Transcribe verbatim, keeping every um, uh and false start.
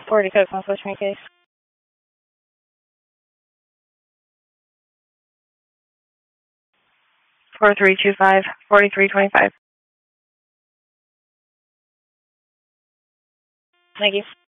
Forty code, can switch me, case. Four three two five forty three twenty five. Thank you.